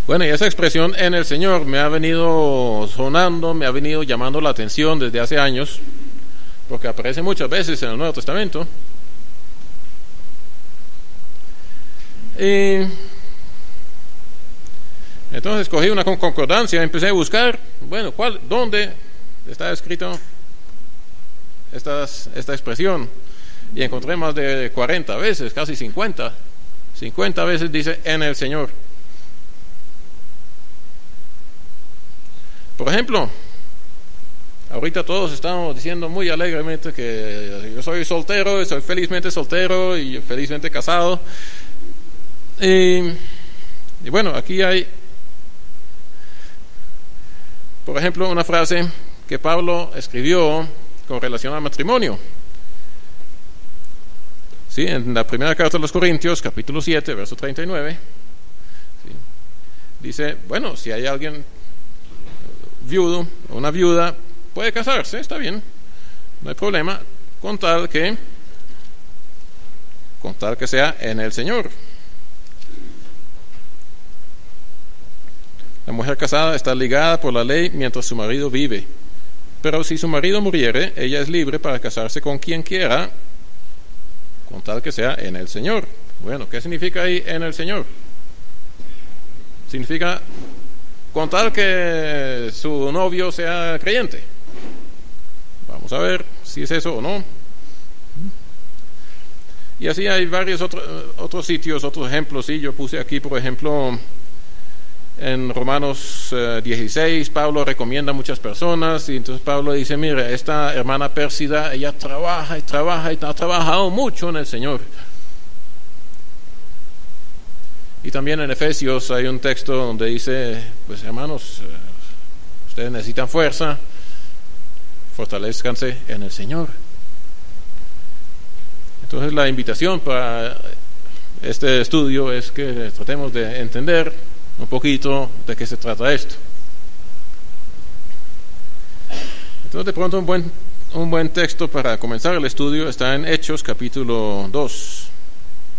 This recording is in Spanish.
Bueno, y esa expresión en el Señor me ha venido sonando, me ha venido llamando la atención desde hace años, porque aparece muchas veces en el Nuevo Testamento. Y entonces cogí una concordancia, empecé a buscar, bueno, ¿dónde está escrito esta expresión? Y encontré más de 40 veces, casi 50 veces dice en el Señor. Por ejemplo, ahorita todos estamos diciendo muy alegremente que yo soy soltero, soy felizmente soltero y felizmente casado. Y bueno, aquí hay, por ejemplo, una frase que Pablo escribió con relación al matrimonio. Sí, en la primera carta de los Corintios, capítulo 7, verso 39, ¿sí? Dice, bueno, si hay alguien viudo o una viuda, puede casarse, está bien, no hay problema, con tal que sea en el Señor. La mujer casada está ligada por la ley mientras su marido vive, pero si su marido muriere, ella es libre para casarse con quien quiera, con tal que sea en el Señor. Bueno, ¿qué significa ahí en el Señor? Significa con tal que su novio sea creyente. Vamos a ver si es eso o no. Y así hay varios otros sitios, otros ejemplos. Sí, yo puse aquí, por ejemplo, en Romanos 16, Pablo recomienda a muchas personas, y entonces Pablo dice, mire, esta hermana Pérsida, ella trabaja y ha trabajado mucho en el Señor. Y también en Efesios hay un texto donde dice, pues hermanos, ustedes necesitan fuerza, fortalezcanse en el Señor. Entonces la invitación para este estudio es que tratemos de entender un poquito de qué se trata esto. Entonces de pronto un buen texto para comenzar el estudio está en Hechos capítulo 2.